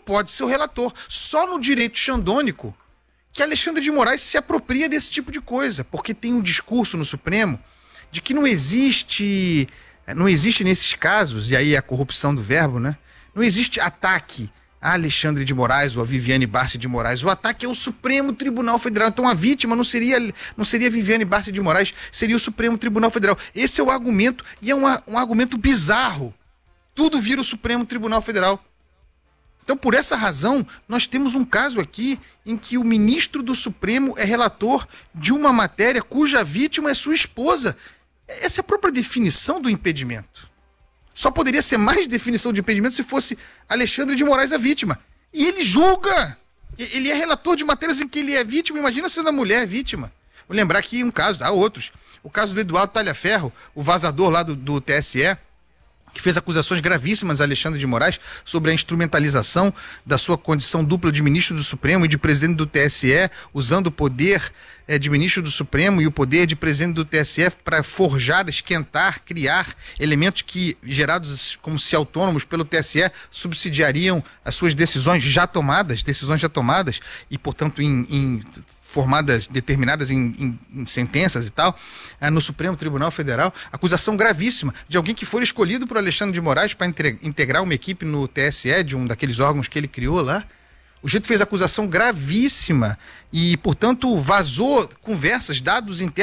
pode ser o relator. Só no direito xandônico que Alexandre de Moraes se apropria desse tipo de coisa, porque tem um discurso no Supremo de que não existe nesses casos, e aí a corrupção do verbo, né? Não existe ataque a Alexandre de Moraes ou a Viviane Barça de Moraes. O ataque é o Supremo Tribunal Federal. Então a vítima não seria Viviane Barça de Moraes, seria o Supremo Tribunal Federal. Esse é o argumento, e é um argumento bizarro. Tudo vira o Supremo Tribunal Federal. Então, por essa razão, nós temos um caso aqui em que o ministro do Supremo é relator de uma matéria cuja vítima é sua esposa. Essa é a própria definição do impedimento. Só poderia ser mais definição de impedimento se fosse Alexandre de Moraes a vítima. E ele julga. Ele é relator de matérias em que ele é vítima. Imagina sendo a mulher vítima. Vou lembrar aqui um caso, há outros. O caso do Eduardo Talhaferro, o vazador lá do TSE, que fez acusações gravíssimas a Alexandre de Moraes sobre a instrumentalização da sua condição dupla de ministro do Supremo e de presidente do TSE, usando o poder de ministro do Supremo e o poder de presidente do TSE para forjar, esquentar, criar elementos que, gerados como se autônomos pelo TSE, subsidiariam as suas decisões já tomadas, e, portanto, formadas, determinadas em sentenças e tal, no Supremo Tribunal Federal. Acusação gravíssima de alguém que foi escolhido por Alexandre de Moraes para integrar uma equipe no TSE, de um daqueles órgãos que ele criou lá. O sujeito fez acusação gravíssima e, portanto, vazou conversas, dados internos